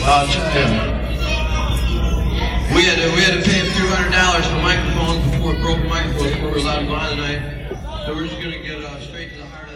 Well, I'll tell you, we had to pay him $200 for microphones before broken microphones before we were allowed to go on tonight. So we're just gonna get straight to the heart of